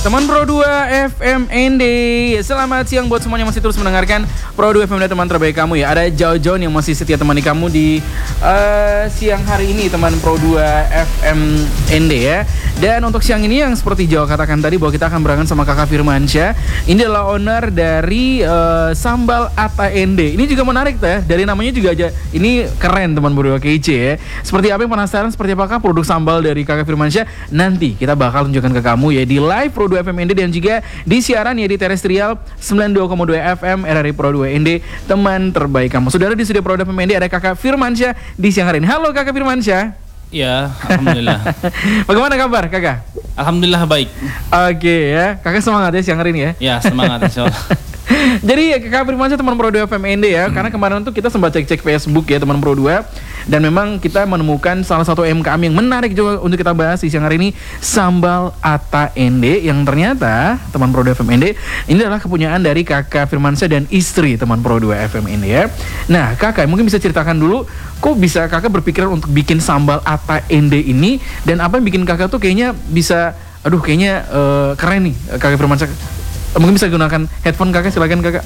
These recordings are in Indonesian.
Teman Pro 2 FM ND, selamat siang buat semuanya masih terus mendengarkan Pro 2 FM ND, teman terbaik kamu ya. Ada Jauh-Jauh yang masih setia temani kamu di siang hari ini, teman Pro 2 FM ND ya. Dan untuk siang ini yang seperti Jawa katakan tadi bahwa kita akan berangkat sama Kakak Firmansyah. Ini adalah owner dari Sambal Atta ND. Ini juga menarik ya, dari namanya juga aja ini keren teman Pro 2, kece ya. Seperti apa yang penasaran seperti apakah produk sambal dari Kakak Firmansyah? Nanti kita bakal tunjukkan ke kamu ya di live Pro 2 FM ND dan juga di siaran ya di terestrial 92,2 FM RRI Pro 2 ND, teman terbaik kamu. Saudara, di studio Pro 2 FM ND ada Kakak Firmansyah di siang hari ini. Halo Kakak Firmansyah. Ya, alhamdulillah. Bagaimana kabar Kakak? Alhamdulillah baik. Oke ya, Kakak semangat ya siang hari ini ya? Ya, semangat insyaallah. Jadi Kakak Firmansyah teman Pro 2 FM ND ya, karena kemarin tuh kita sempat cek-cek Facebook ya teman Pro 2. Dan memang kita menemukan salah satu MKM yang menarik juga untuk kita bahas di siang hari ini, Sambal Atta ND, yang ternyata teman Pro 2 FM ND ini adalah kepunyaan dari Kakak Firmansyah dan istri teman Pro 2 FM ND ya. Nah Kakak mungkin bisa ceritakan dulu, kok bisa Kakak berpikiran untuk bikin Sambal Atta ND ini, dan apa yang bikin Kakak tuh kayaknya bisa, kayaknya keren nih Kakak Firmansyah. Mungkin bisa gunakan headphone Kakak, silakan Kakak.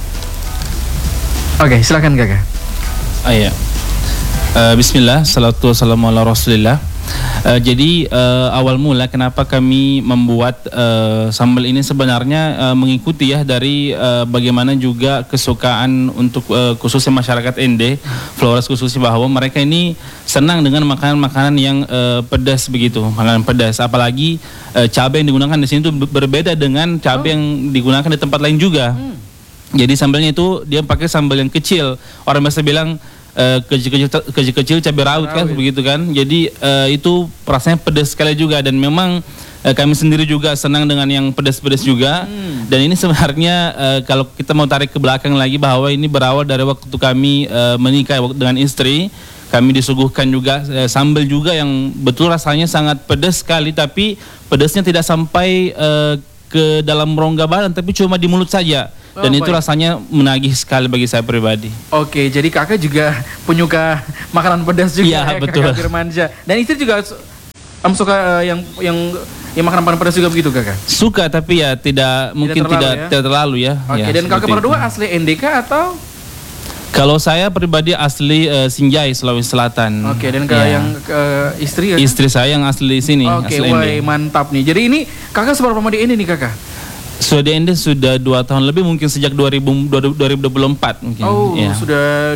Oke, silakan Kakak. Iya. Bismillah, salatu wassalamu ala rasulillah. Jadi awal mula kenapa kami membuat sambal ini sebenarnya mengikuti ya dari bagaimana juga kesukaan untuk khususnya masyarakat ND, Flores khususnya, bahwa mereka ini senang dengan makanan-makanan yang pedas begitu, makanan pedas. Apalagi cabai yang digunakan di sini itu berbeda dengan cabai yang digunakan di tempat lain juga. Jadi sambalnya itu dia pakai sambal yang kecil. Orang biasa bilang kecil cabai rawit kan, begitu kan. Jadi itu rasanya pedas sekali juga, dan memang kami sendiri juga senang dengan yang pedas-pedas juga. Dan ini sebenarnya kalau kita mau tarik ke belakang lagi, bahwa ini berawal dari waktu kami menikah dengan istri. Kami disuguhkan juga sambal juga yang betul rasanya sangat pedas sekali, tapi pedasnya tidak sampai ke dalam rongga badan, tapi cuma di mulut saja. Dan itu rasanya menagih sekali bagi saya pribadi. Oke, jadi Kakak juga penyuka makanan pedas juga ya, betul. Kakak Firmansyah. Dan istri juga suka yang makanan pedas juga begitu Kakak? Suka, tapi ya tidak terlalu ya. Oke, dan Kakak berdua asli NDK atau? Kalau saya pribadi asli Sinjai, Sulawesi Selatan. Oke, dan yang istri? Istri saya yang asli sini. Oke, mantap nih. Jadi ini Kakak seberapa lama di ND nih Kakak? Sudah di ND sudah 2 tahun lebih, mungkin sejak 2024 mungkin. Oh, ya. Sudah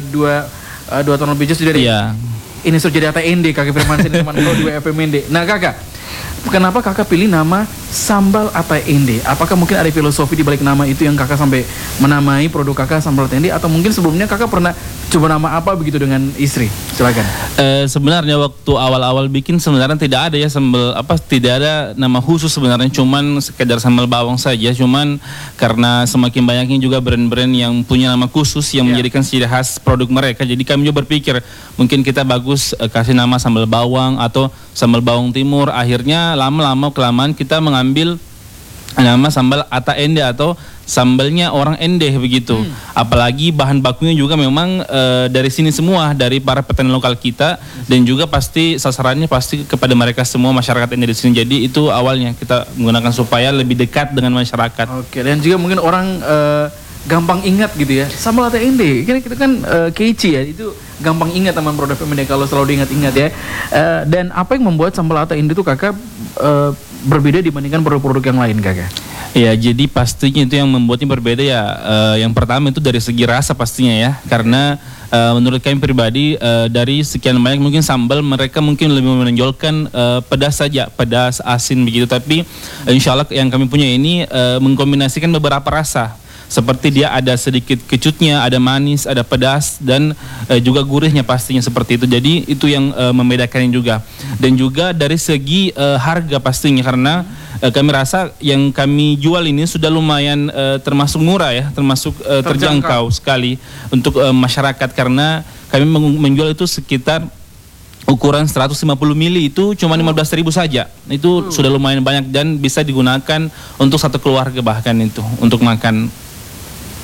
2 tahun lebih sudah dari. Iya. Ini sudah jadi Atta ND, Kakak Firmansyah teman Pro 2 FM ND. Nah Kakak, kenapa Kakak pilih nama Sambal Atta ND? Apakah mungkin ada filosofi di balik nama itu yang Kakak sampai menamai produk Kakak Sambal Atta ND, atau mungkin sebelumnya Kakak pernah coba nama apa begitu dengan istri? Silakan. Sebenarnya waktu awal-awal bikin sebenarnya tidak ada ya sambal tidak ada nama khusus sebenarnya, cuman sekedar sambal bawang saja. Cuman karena semakin banyaknya juga brand-brand yang punya nama khusus yang menjadikan ciri khas produk mereka, jadi kami juga berpikir mungkin kita bagus kasih nama sambal bawang atau sambal bawang timur. Akhirnya lama-lama kelamaan kita mengambil nama Sambal Atta ND atau sambalnya orang ND begitu. Apalagi bahan bakunya juga memang dari sini semua, dari para petani lokal kita, dan juga pasti sasarannya pasti kepada mereka semua masyarakat ND di sini. Jadi itu awalnya kita menggunakan supaya lebih dekat dengan masyarakat. Oke, dan juga mungkin orang gampang ingat gitu ya, Sambal Atta ND. Kita kan kece ya, itu gampang ingat teman Pro 2 FM ND kalau selalu diingat-ingat ya. Dan apa yang membuat Sambal Atta ND itu Kakak berbeda dibandingkan produk-produk yang lain Kakak? Ya, jadi pastinya itu yang membuatnya berbeda ya. Yang pertama itu dari segi rasa pastinya ya, karena menurut kami pribadi dari sekian banyak mungkin sambal, mereka mungkin lebih menonjolkan pedas saja, pedas asin begitu. Tapi insya Allah yang kami punya ini mengkombinasikan beberapa rasa. Seperti dia ada sedikit kecutnya, ada manis, ada pedas, dan juga gurihnya pastinya seperti itu. Jadi itu yang membedakannya juga. Dan juga dari segi harga pastinya, karena kami rasa yang kami jual ini sudah lumayan termasuk murah ya, termasuk terjangkau sekali untuk masyarakat, karena kami menjual itu sekitar ukuran 150 mili itu cuma 15.000 saja. Itu sudah lumayan banyak dan bisa digunakan untuk satu keluarga bahkan itu untuk makan.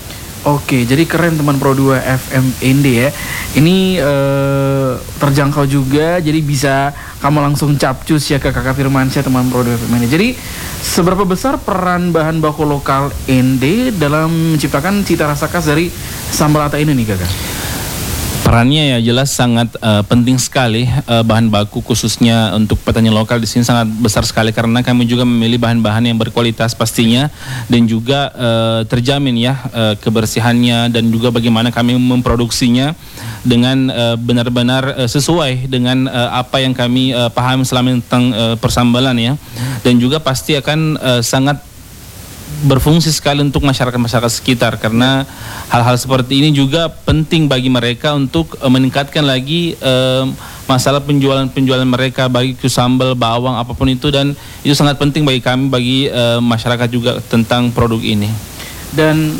Oke, jadi keren teman Pro 2 FM Inde ya. Ini terjangkau juga, jadi bisa kamu langsung capcus ya ke Kakak Firmansyah teman Pro 2 FM Inde. Jadi seberapa besar peran bahan baku lokal Inde dalam menciptakan cita rasa khas dari sambal ata ini nih Kakak? Perannya ya jelas sangat penting sekali, bahan baku khususnya untuk petani lokal di sini sangat besar sekali karena kami juga memilih bahan-bahan yang berkualitas pastinya dan juga terjamin ya kebersihannya dan juga bagaimana kami memproduksinya dengan benar-benar sesuai dengan apa yang kami pahami selama ini tentang persambalan ya, dan juga pasti akan sangat berfungsi sekali untuk masyarakat-masyarakat sekitar karena hal-hal seperti ini juga penting bagi mereka untuk meningkatkan lagi masalah penjualan mereka bagi sambal, bawang, apapun itu, dan itu sangat penting bagi kami, bagi masyarakat juga tentang produk ini. Dan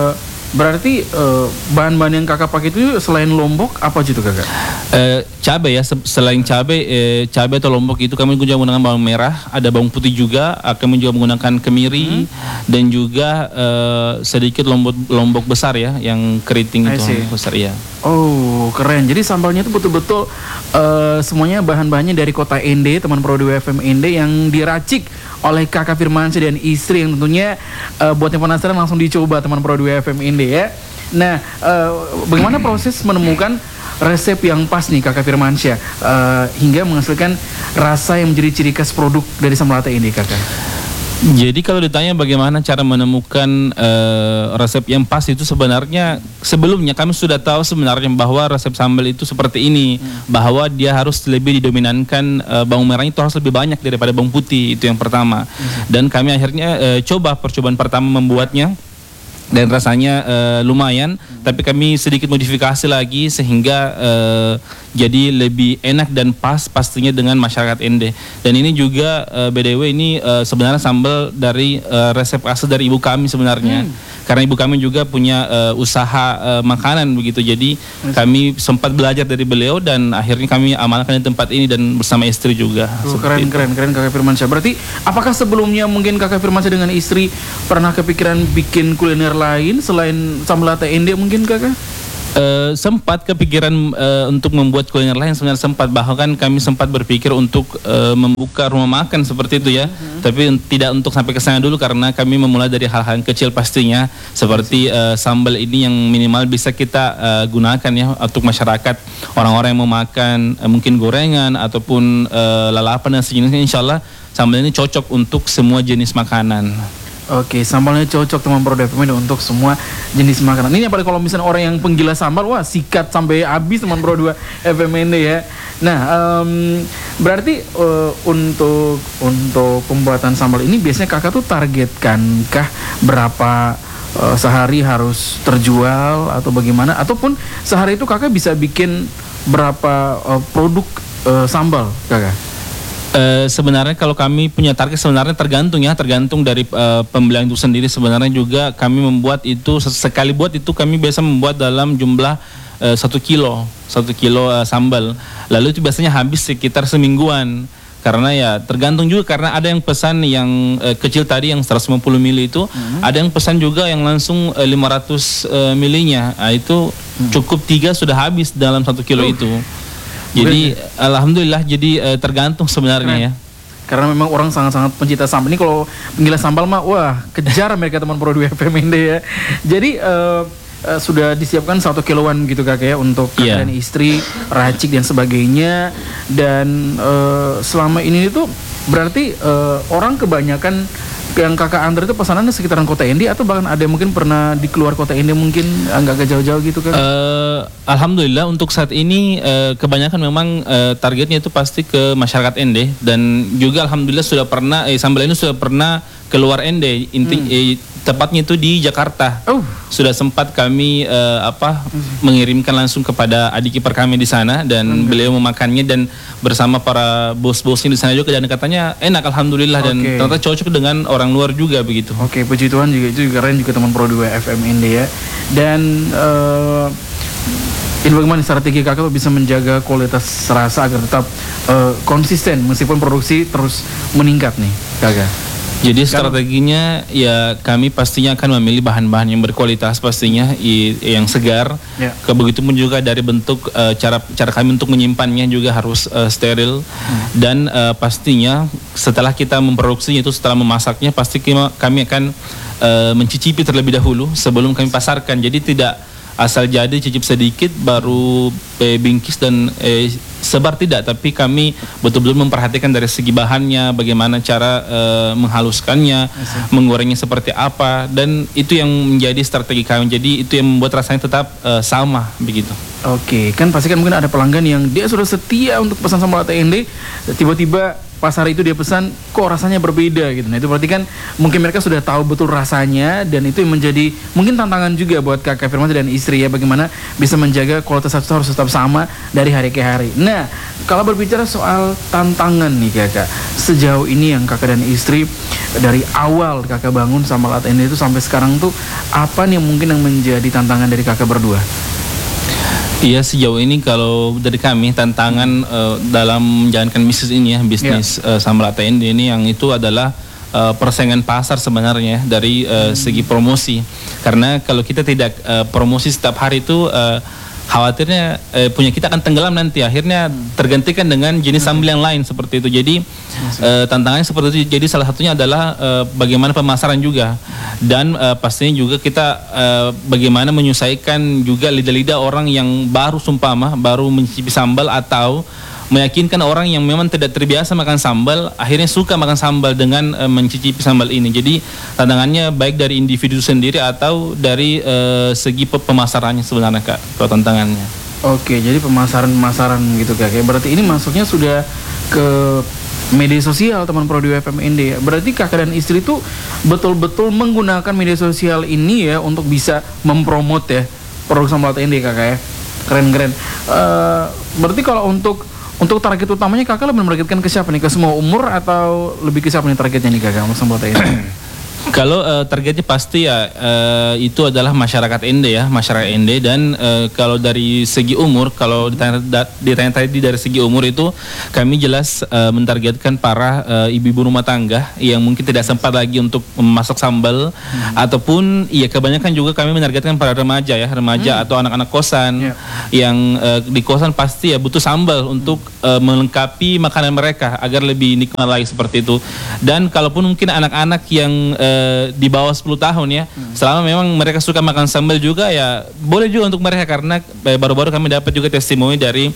berarti bahan-bahan yang kakak pakai itu selain lombok apa aja tuh kakak? Cabai ya, selain cabai atau lombok itu kami juga menggunakan bawang merah, ada bawang putih juga, kami juga menggunakan kemiri dan juga sedikit lombok besar ya, yang keriting itu besar ya. Oh keren, jadi sambalnya itu betul-betul semuanya bahan-bahannya dari kota Inde, teman Pro 2 FM Inde yang diracik oleh kakak Firmansyah dan istri yang tentunya buat yang penasaran langsung dicoba teman Pro 2 FM Inde ya. Nah bagaimana proses menemukan resep yang pas nih kakak Firmansyah hingga menghasilkan rasa yang menjadi ciri khas produk dari sambal ata ini kakak? Jadi kalau ditanya bagaimana cara menemukan resep yang pas, itu sebenarnya sebelumnya kami sudah tahu sebenarnya bahwa resep sambal itu seperti ini, bahwa dia harus lebih didominankan bawang merah itu harus lebih banyak daripada bawang putih, itu yang pertama. Dan kami akhirnya percobaan pertama membuatnya dan rasanya lumayan, tapi kami sedikit modifikasi lagi sehingga jadi lebih enak dan pas pastinya dengan masyarakat Inde. Dan ini juga BDW ini sebenarnya sambal dari resep asal dari ibu kami sebenarnya, karena ibu kami juga punya usaha makanan begitu, jadi kami sempat belajar dari beliau dan akhirnya kami amalkan di tempat ini dan bersama istri juga. Keren kakak Firmansyah. Berarti apakah sebelumnya mungkin kakak Firmansyah dengan istri pernah kepikiran bikin kuliner lain selain sambal ata Inde mungkin kakak? Sempat kepikiran untuk membuat kuliner lain, sebenarnya sempat, bahkan kami sempat berpikir untuk membuka rumah makan seperti itu ya, tapi tidak untuk sampai ke sana dulu karena kami memulai dari hal-hal kecil pastinya, seperti sambal ini yang minimal bisa kita gunakan ya untuk masyarakat, orang-orang yang mau makan mungkin gorengan ataupun lalapan dan sejenisnya. Insyaallah sambal ini cocok untuk semua jenis makanan. Oke, sambalnya cocok teman Pro 2 FM untuk semua jenis makanan. Ini apalagi kalau misalnya orang yang penggila sambal, wah sikat sampai habis teman Pro 2 FM ya. Nah, berarti untuk pembuatan sambal ini biasanya kakak tuh targetkankah berapa sehari harus terjual atau bagaimana? Ataupun sehari itu kakak bisa bikin berapa produk sambal kakak? Sebenarnya kalau kami punya target sebenarnya tergantung dari pembelian itu sendiri. Sebenarnya juga kami membuat itu sekali buat itu kami biasa membuat dalam jumlah 1 kilo sambal. Lalu itu biasanya habis sekitar semingguan. Karena ya tergantung juga, karena ada yang pesan yang kecil tadi yang 150 mili itu, ada yang pesan juga yang langsung 500 milinya. Nah, itu cukup 3 sudah habis dalam 1 kilo itu. Jadi alhamdulillah, jadi tergantung sebenarnya ya. Karena memang orang sangat-sangat pencinta sambal. Ini kalau penggila sambal mah wah kejar mereka teman Pro 2 FM Inde ya. Jadi sudah disiapkan 1 kiloan gitu kakak ya untuk kakak dan istri, racik dan sebagainya. Dan selama ini itu berarti orang kebanyakan yang kakak antar itu pesanannya sekitaran kota Inde atau bahkan ada yang mungkin pernah di keluar kota Inde mungkin agak jauh-jauh gitu kan? Alhamdulillah untuk saat ini kebanyakan memang targetnya itu pasti ke masyarakat Inde, dan juga alhamdulillah sudah pernah sambal ini sudah pernah keluar Inde, tepatnya itu di Jakarta. Sudah sempat kami mengirimkan langsung kepada adik ipar kami di sana dan beliau memakannya dan bersama para bos-bosnya di sana juga, dan katanya enak alhamdulillah dan ternyata cocok dengan orang luar juga begitu. Oke, puji Tuhan juga itu keren juga teman Pro 2 FM Inde ya. Dan ini bagaimana strategi kakak bisa menjaga kualitas rasa agar tetap konsisten meskipun produksi terus meningkat nih kakak? Jadi strateginya ya kami pastinya akan memilih bahan-bahan yang berkualitas pastinya yang segar. Begitu pun juga dari bentuk cara kami untuk menyimpannya juga harus steril dan pastinya setelah kita memproduksinya itu setelah memasaknya pasti kami akan mencicipi terlebih dahulu sebelum kami pasarkan. Jadi tidak asal jadi cicip sedikit baru bingkis dan sebar, tidak, tapi kami betul-betul memperhatikan dari segi bahannya, bagaimana cara menghaluskannya, menggorengnya seperti apa, dan itu yang menjadi strategi kami. Jadi itu yang membuat rasanya tetap sama begitu. Oke, kan pasti kan mungkin ada pelanggan yang dia sudah setia untuk pesan sambal ATND, tiba-tiba pas hari itu dia pesan kok rasanya berbeda gitu. Nah itu berarti kan mungkin mereka sudah tahu betul rasanya, dan itu yang menjadi mungkin tantangan juga buat Kakak Firmansyah dan istri ya, bagaimana bisa menjaga kualitas satu harus tetap sama dari hari ke hari. Nah kalau berbicara soal tantangan nih Kakak, sejauh ini yang Kakak dan istri dari awal Kakak bangun sambal ATND itu sampai sekarang tuh apa nih mungkin yang menjadi tantangan dari Kakak berdua? Iya, sejauh ini kalau dari kami tantangan dalam menjalankan bisnis ini ya, bisnis sambal ATND ini yang itu adalah persaingan pasar sebenarnya dari segi promosi. Karena kalau kita tidak promosi setiap hari itu khawatirnya punya kita akan tenggelam nanti, akhirnya tergantikan dengan jenis sambal yang lain seperti itu. Jadi tantangannya seperti itu. Jadi salah satunya adalah bagaimana pemasaran juga, dan pastinya juga kita bagaimana menyelesaikan juga lidah-lidah orang yang baru baru mencicipi sambal, atau meyakinkan orang yang memang tidak terbiasa makan sambal akhirnya suka makan sambal dengan mencicipi sambal ini. Jadi tantangannya baik dari individu sendiri atau dari segi pemasarannya sebenarnya Kak, kalau tantangannya. Oke, jadi pemasaran gitu Kak. Berarti ini masuknya sudah ke media sosial teman Prodi FMND ya. Berarti Kakak dan istri itu betul-betul menggunakan media sosial ini ya untuk bisa mempromot ya produk sambal ATND Kakak ya. Keren-keren. Berarti kalau untuk target utamanya Kakak lebih menargetkan ke siapa nih? Ke semua umur atau lebih ke siapa nih targetnya nih Kakak untuk sambal ATND? Kalau targetnya pasti ya itu adalah masyarakat ND ya, masyarakat ND, dan kalau dari segi umur, kalau ditanya tadi dari segi umur itu kami jelas mentargetkan para ibu-ibu rumah tangga yang mungkin tidak sempat lagi untuk memasak sambal, ataupun ya kebanyakan juga kami menargetkan para remaja ya, atau anak-anak kosan yang di kosan pasti ya butuh sambal untuk melengkapi makanan mereka agar lebih nikmat lagi seperti itu. Dan kalaupun mungkin anak-anak yang di bawah 10 tahun ya, selama memang mereka suka makan sambal juga ya boleh juga untuk mereka, karena baru-baru kami dapat juga testimoni dari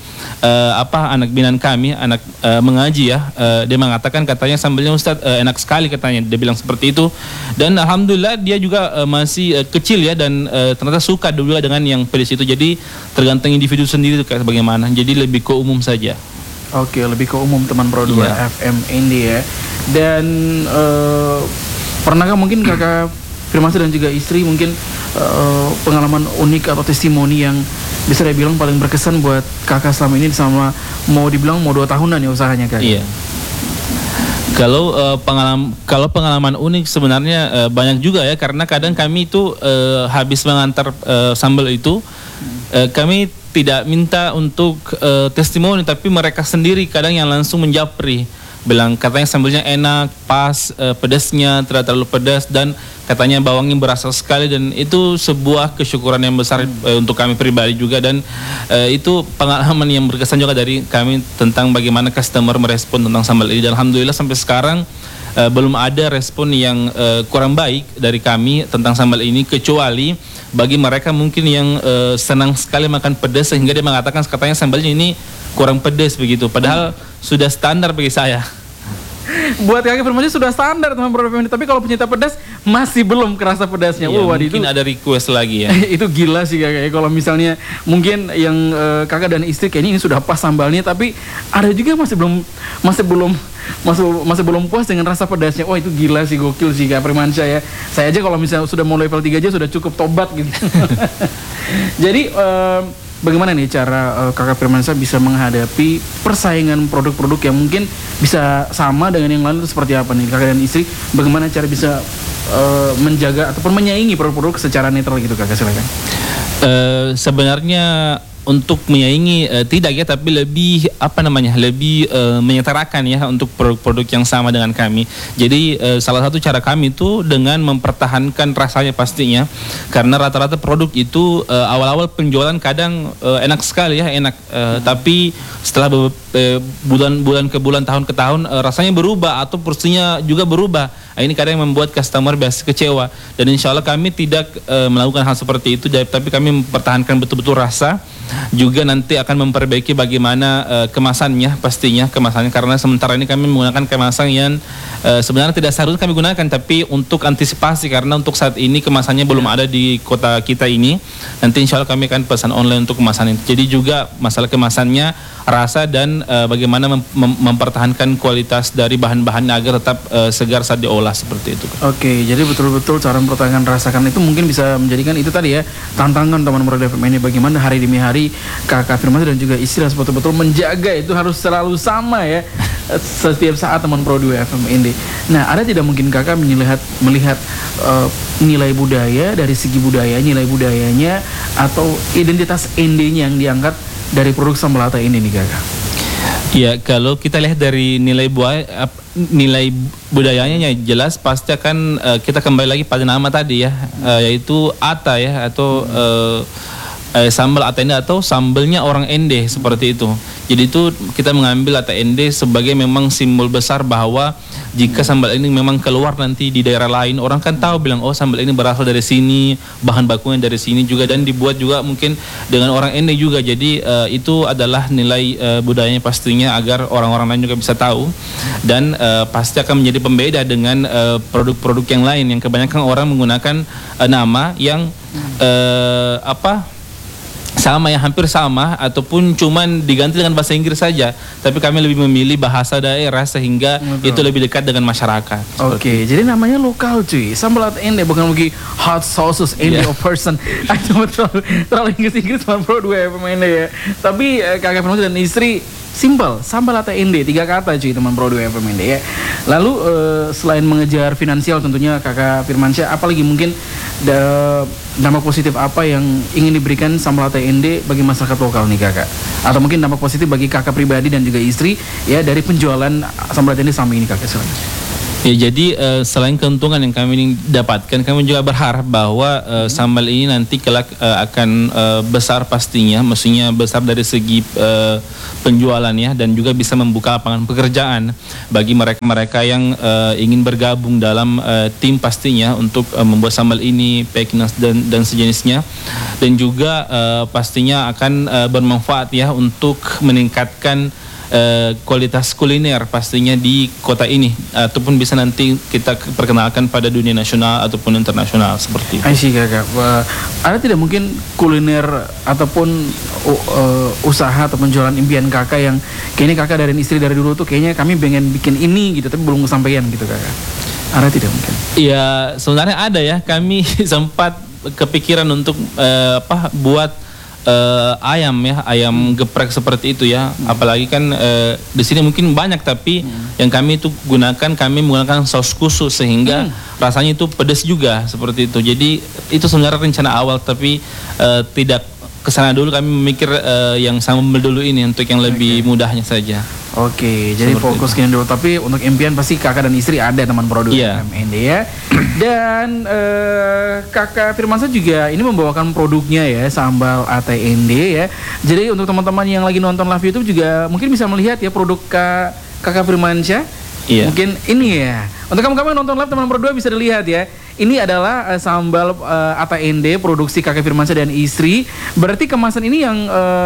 anak binaan kami, anak mengaji ya, dia mengatakan katanya sambalnya Ustadz enak sekali katanya, dia bilang seperti itu. Dan alhamdulillah dia juga masih kecil ya, dan ternyata suka juga dengan yang pedas itu. Jadi tergantung individu sendiri tuh kayak bagaimana, jadi lebih ke umum saja. Oke, lebih ke umum teman Pro 2 FMND ya. Dan pernahkah mungkin Kakak Firmansyah dan juga istri mungkin pengalaman unik atau testimoni yang bisa dibilang paling berkesan buat Kakak selama ini, sama mau dibilang mau 2 tahunan ya usahanya Kak? Iya. Kalau pengalaman unik sebenarnya banyak juga ya, karena kadang kami itu habis mengantar sambal itu kami tidak minta untuk testimoni, tapi mereka sendiri kadang yang langsung menjapri, bilang katanya sambalnya enak, pas, pedasnya tidak terlalu pedas, dan katanya bawangnya berasa sekali, dan itu sebuah kesyukuran yang besar untuk kami pribadi juga. Dan itu pengalaman yang berkesan juga dari kami tentang bagaimana customer merespon tentang sambal ini. Dan alhamdulillah sampai sekarang belum ada respon yang kurang baik dari kami tentang sambal ini, kecuali bagi mereka mungkin yang senang sekali makan pedas sehingga dia mengatakan katanya sambalnya ini kurang pedas begitu, padahal sudah standar bagi saya. Buat Kakak Firmansyah sudah standar teman Pro FMND, tapi kalau penyita pedas masih belum kerasa pedasnya. Iya, mungkin ada request lagi ya. Itu gila sih Kakak. Kalau misalnya mungkin yang Kakak dan istri kayaknya ini sudah pas sambalnya, tapi ada juga masih belum puas dengan rasa pedasnya. Wah itu gila sih, gokil sih Kak Firmansyah ya. Saya aja kalau misalnya sudah mau level 3 aja sudah cukup tobat gitu. Jadi bagaimana nih cara Kakak Firmansyah bisa menghadapi persaingan produk-produk yang mungkin bisa sama dengan yang lain, itu seperti apa nih Kakak dan istri? Bagaimana cara bisa menjaga ataupun menyaingi produk-produk secara netral gitu Kakak, silakan. Sebenarnya untuk menyaingi, tidak ya, tapi lebih lebih menyetarakan ya untuk produk-produk yang sama dengan kami. Jadi salah satu cara kami itu dengan mempertahankan rasanya pastinya, karena rata-rata produk itu awal-awal penjualan kadang enak sekali ya, tapi setelah bulan ke bulan, tahun ke tahun, rasanya berubah atau porsinya juga berubah. Ini kadang yang membuat customer biasa kecewa, dan insya Allah kami tidak melakukan hal seperti itu, tapi kami mempertahankan betul-betul rasa, juga nanti akan memperbaiki bagaimana kemasannya pastinya, karena sementara ini kami menggunakan kemasan yang sebenarnya tidak seharusnya kami gunakan, tapi untuk antisipasi, karena untuk saat ini kemasannya belum ada di kota kita ini. Nanti insya Allah kami akan pesan online untuk kemasan itu. Jadi juga masalah kemasannya, rasa, dan bagaimana mempertahankan kualitas dari bahan-bahannya agar tetap segar saat diolah, seperti itu. Oke, jadi betul-betul cara mempertahankan rasakan itu mungkin bisa menjadikan itu tadi ya, tantangan teman Pro 2 FM ini, bagaimana hari demi hari Kakak Firmansyah dan juga istri harus betul-betul menjaga itu harus selalu sama ya setiap saat teman Pro 2 FM ini. Nah, ada tidak mungkin Kakak melihat nilai budaya dari segi budaya, nilai budayanya atau identitas ND-nya yang diangkat dari produk sambal ata ini nih Kakak? Ya, kalau kita lihat dari nilai budayanya jelas pasti akan kita kembali lagi pada nama tadi ya, yaitu ata ya, atau sambal ata ende atau sambalnya orang Ende, seperti itu. Jadi itu kita mengambil ata ende sebagai memang simbol besar bahwa jika sambal ini memang keluar nanti di daerah lain, orang kan tahu bilang oh sambal ini berasal dari sini, bahan bakunya dari sini juga, dan dibuat juga mungkin dengan orang Ende juga. Jadi itu adalah nilai budayanya pastinya, agar orang-orang lain juga bisa tahu, dan pasti akan menjadi pembeda dengan produk-produk yang lain yang kebanyakan orang menggunakan nama yang sama ya, hampir sama, ataupun cuman diganti dengan bahasa Inggris saja, tapi kami lebih memilih bahasa daerah sehingga itu lebih dekat dengan masyarakat. Oke, jadi namanya lokal cuy, sambal ata ende, bukan lagi hot sauces Ende of person. Itu terlalu Inggris Teman Pro 2 FM ini ya. Tapi Kakak Firmansyah dan istri simple, sambal ata ende, 3 kata cuy Teman Pro 2 FM ini ya. Lalu selain mengejar finansial tentunya Kakak Firmansyah, apalagi mungkin dampak positif apa yang ingin diberikan sambal ata ende bagi masyarakat lokal nih Kakak? Atau mungkin dampak positif bagi Kakak pribadi dan juga istri ya dari penjualan sambal ata ende selama ini Kakak, silakan. Ya, jadi selain keuntungan yang kami dapatkan, kami juga berharap bahwa sambal ini nanti kelak akan besar pastinya, maksudnya besar dari segi penjualannya, dan juga bisa membuka lapangan pekerjaan bagi mereka-mereka yang ingin bergabung dalam tim pastinya untuk membuat sambal ini, packing dan sejenisnya, dan juga pastinya akan bermanfaat ya untuk meningkatkan kualitas kuliner pastinya di kota ini, ataupun bisa nanti kita perkenalkan pada dunia nasional ataupun internasional, seperti itu. Aisyah Kakak, ada tidak mungkin kuliner ataupun usaha atau penjualan impian Kakak yang kayaknya Kakak dan istri dari dulu tuh kayaknya kami pengen bikin ini gitu tapi belum kesampaian gitu Kakak? Ada tidak mungkin? Ya, sebenarnya ada ya, kami sempat kepikiran untuk buat ayam ya, ayam geprek seperti itu ya. Apalagi kan di sini mungkin banyak, tapi yang kami itu kami menggunakan saus khusus sehingga rasanya itu pedas juga, seperti itu. Jadi itu sebenarnya rencana awal, tapi tidak kesana dulu, kami memikir yang sambal dulu ini untuk yang lebih mudahnya saja. Oke, jadi fokus gini dulu. Tapi untuk impian pasti Kakak dan istri ada Teman Pro 2 FM ini ya. Dan Kakak Firmansyah juga ini membawakan produknya ya, sambal ata ende ya. Jadi untuk teman-teman yang lagi nonton live YouTube juga mungkin bisa melihat ya produk Kakak Firmansyah. Iya. Mungkin ini ya. Untuk kamu-kamu yang nonton live Teman Pro 2 bisa dilihat ya. Ini adalah sambal ata ende produksi Kakak Firmansyah dan istri. Berarti kemasan ini yang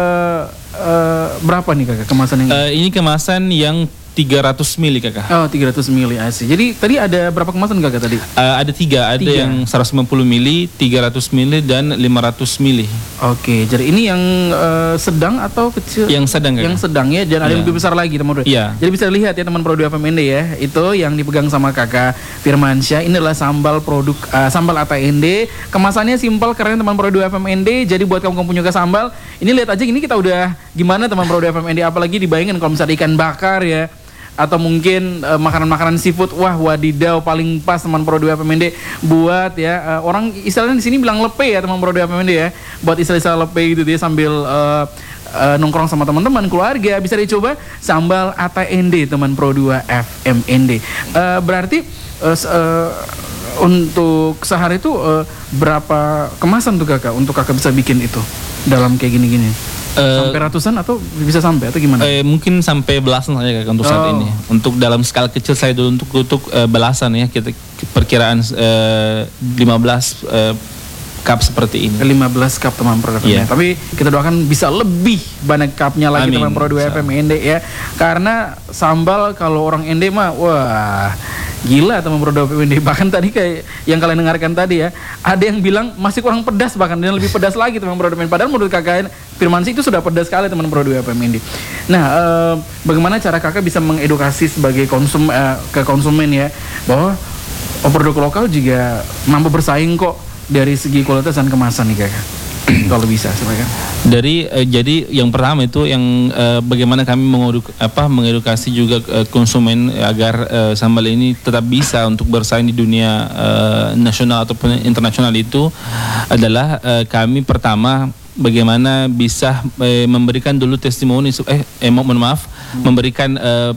berapa nih Kakak kemasan yang ini kemasan yang 300 mili Kakak. Oh, 300 mili asli. Jadi tadi ada berapa kemasan Kakak tadi? Ada 3, ada yang 150 mili, 300 mili, dan 500 mili. Oke, jadi ini yang sedang atau kecil? Yang sedang Kakak. Yang sedang ya, dan ada yang lebih besar lagi teman-teman. Iya. Jadi bisa lihat ya Teman Pro 2 FM ini ya. Itu yang dipegang sama Kakak Firmansyah. Ini adalah sambal sambal ata ende. Kemasannya simpel keren Teman Pro 2 FM ende. Jadi buat kamu punya sambal, ini lihat aja ini kita udah gimana Teman Pro 2 FM ende, apalagi dibayangin kalau misalnya ikan bakar ya. atau mungkin makanan-makanan seafood, wah wadidaw paling pas teman Pro 2 FMND buat ya orang istilahnya di sini bilang lepe ya teman Pro 2 FMND ya, buat istilah lepe gitu dia sambil nongkrong sama teman-teman keluarga, bisa dicoba sambal ATND teman Pro 2 FMND. Berarti untuk sehari itu berapa kemasan tuh kakak untuk kakak bisa bikin itu dalam kayak gini-gini? Sampai ratusan atau bisa sampai atau gimana? Mungkin sampai belasan saja kakak untuk saat ini. Untuk dalam skala kecil saya dulu untuk belasan ya, kita perkiraan 15 cup seperti ini. 15 cup teman Pro 2 FMND. Tapi kita doakan bisa lebih banyak cupnya lagi. Amin. Teman Pro 2 FMND ya. Karena sambal kalau orang ND mah wah gila teman Pro 2 FMND. Bahkan tadi kayak yang kalian dengarkan tadi ya, ada yang bilang masih kurang pedas, bahkan dan lebih pedas lagi teman Pro 2 FMND. Padahal menurut kakak Firmansyah itu sudah pedas sekali teman Pro 2 FMND. Nah, bagaimana cara kakak bisa mengedukasi sebagai ke konsumen ya bahwa produk lokal juga mampu bersaing kok dari segi kualitas dan kemasan nih kakak? Kalau bisa silakan. Jadi yang pertama itu yang bagaimana kami mengedukasi juga konsumen agar sambal ini tetap bisa untuk bersaing di dunia nasional ataupun internasional itu adalah kami pertama bagaimana bisa memberikan dulu testimoni memberikan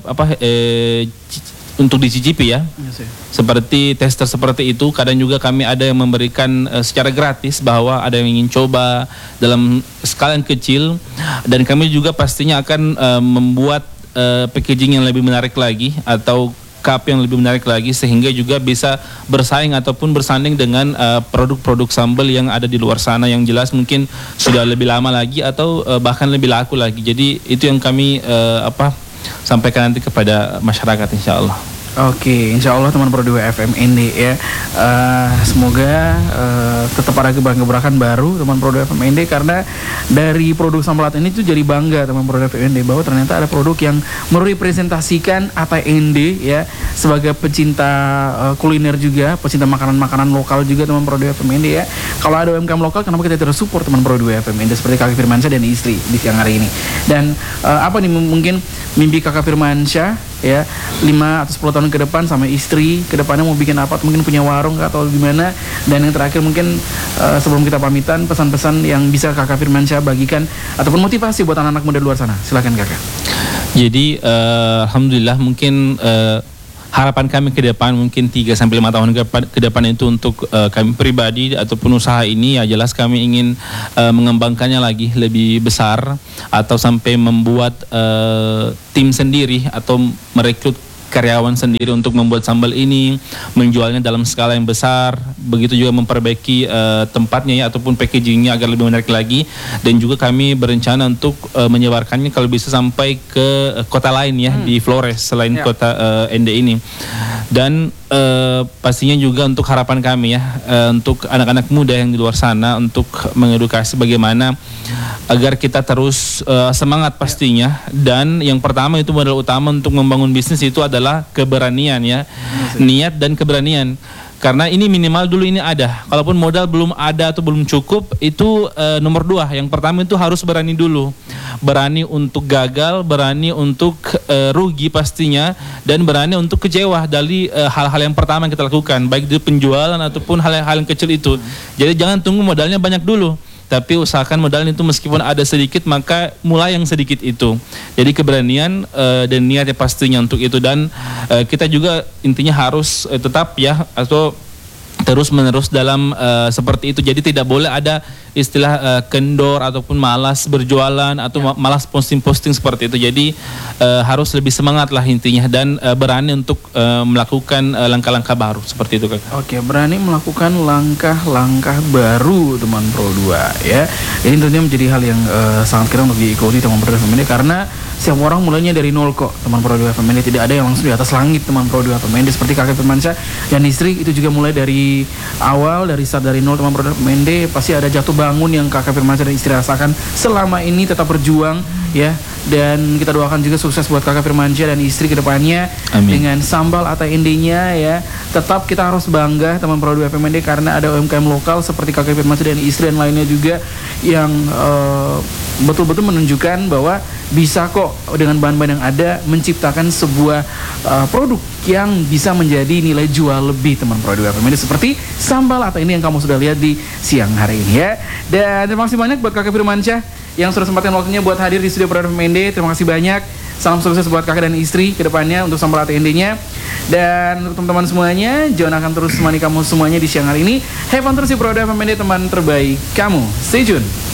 untuk dicicipi ya. Yes, seperti tester seperti itu. Kadang juga kami ada yang memberikan secara gratis bahwa ada yang ingin coba dalam skala yang kecil, dan kami juga pastinya akan membuat packaging yang lebih menarik lagi atau cup yang lebih menarik lagi sehingga juga bisa bersaing ataupun bersanding dengan produk-produk sambal yang ada di luar sana yang jelas mungkin sudah lebih lama lagi atau bahkan lebih laku lagi. Jadi itu yang kami sampaikan nanti kepada masyarakat insya Allah. Oke, insya Allah teman Pro 2 FMND ya. Semoga tetap ada gebrakan baru teman Pro 2 FMND, karena dari produk sambalat ini tuh jadi bangga teman Pro 2 FMND bahwa ternyata ada produk yang merepresentasikan ATND ya, sebagai pecinta kuliner juga, pecinta makanan-makanan lokal juga teman Pro 2 FMND ya. Kalau ada UMKM lokal, kenapa kita tidak support teman Pro 2 FMND seperti Kakak Firmansyah dan istri di siang hari ini. Dan apa nih mungkin mimpi Kakak Firmansyah ya 5 atau 10 tahun ke depan sama istri ke depannya mau bikin apa, mungkin punya warung atau gimana. Dan yang terakhir mungkin sebelum kita pamitan, pesan-pesan yang bisa Kakak Firmansyah bagikan ataupun motivasi buat anak-anak muda di luar sana, silakan Kakak. Jadi alhamdulillah mungkin harapan kami ke depan mungkin 3-5 tahun ke depan itu untuk kami pribadi ataupun usaha ini ya jelas kami ingin mengembangkannya lagi lebih besar atau sampai membuat tim sendiri atau merekrut karyawan sendiri untuk membuat sambal ini, menjualnya dalam skala yang besar, begitu juga memperbaiki tempatnya ya ataupun packagingnya agar lebih menarik lagi. Dan juga kami berencana untuk menyebarkannya kalau bisa sampai ke kota lain ya di Flores selain kota ND ini. Dan pastinya juga untuk harapan kami ya untuk anak-anak muda yang di luar sana untuk mengedukasi bagaimana agar kita terus semangat pastinya. Dan yang pertama itu modal utama untuk membangun bisnis itu adalah keberanian ya, niat dan keberanian. Karena ini minimal dulu ini ada. Kalaupun modal belum ada atau belum cukup, itu nomor 2. Yang pertama itu harus berani dulu. Berani untuk gagal, berani untuk rugi pastinya, dan berani untuk kecewa dari hal-hal yang pertama yang kita lakukan, baik di penjualan ataupun hal-hal yang kecil itu. Jadi jangan tunggu modalnya banyak dulu, tapi usahakan modalnya itu meskipun ada sedikit, maka mulai yang sedikit itu. Jadi keberanian dan niatnya pastinya untuk itu. Dan kita juga intinya harus tetap ya atau terus menerus dalam seperti itu. Jadi tidak boleh ada istilah kendor ataupun malas berjualan atau malas posting-posting seperti itu. Jadi harus lebih semangat lah intinya, dan berani untuk melakukan langkah-langkah baru seperti itu Kakak. Oke, berani melakukan langkah-langkah baru teman Pro 2 ya. Ini tentunya menjadi hal yang sangat keren untuk diikuti teman Pro 2 FMND, karena setiap orang mulainya dari nol kok teman Pro 2 FMND. Tidak ada yang langsung di atas langit teman Pro 2 FMND seperti Kakak Firmansyah dan istri itu juga mulai dari awal, dari start dari nol teman Pro 2 FMND. Pasti ada jatuh bangun yang Kakak Firmansyah dan istri rasakan selama ini, tetap berjuang ya. Dan kita doakan juga sukses buat Kakak Firmansyah dan istri ke depannya. Amin. Dengan sambal ATND-nya ya. Tetap kita harus bangga teman Pro 2 FMND karena ada UMKM lokal seperti Kakak Firmansyah dan istri dan lainnya juga yang betul-betul menunjukkan bahwa bisa kok dengan bahan-bahan yang ada menciptakan sebuah produk yang bisa menjadi nilai jual lebih teman produk FM ini, seperti sambal atau ini yang kamu sudah lihat di siang hari ini ya. Dan terima kasih banyak buat Kakak Firmansyah yang sudah sempatkan waktunya buat hadir di studio Produk FM ND. Terima kasih banyak. Salam sukses buat kakak dan istri ke depannya untuk sambal ATND-nya. Dan untuk teman-teman semuanya, John akan terus menemani kamu semuanya di siang hari ini. Have fun terus di Produk FM ND, teman terbaik kamu. Stay tune.